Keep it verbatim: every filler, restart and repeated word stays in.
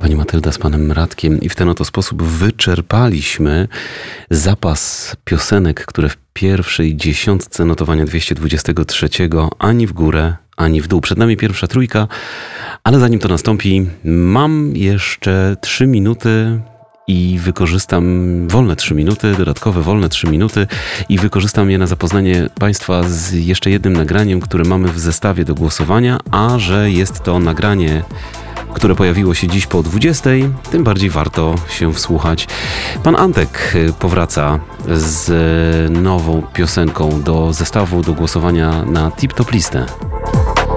pani Matylda z panem Radkiem i w ten oto sposób wyczerpaliśmy zapas piosenek, które w pierwszej dziesiątce notowania dwieście dwudziestego trzeciego ani w górę, ani w dół. Przed nami pierwsza trójka, ale zanim to nastąpi, mam jeszcze trzy minuty i wykorzystam wolne trzy minuty, dodatkowe wolne trzy minuty i wykorzystam je na zapoznanie państwa z jeszcze jednym nagraniem, które mamy w zestawie do głosowania, a że jest to nagranie, które pojawiło się dziś po dwudziestej, tym bardziej warto się wsłuchać. Pan Antek powraca z nową piosenką do zestawu do głosowania na Tip Top Listę.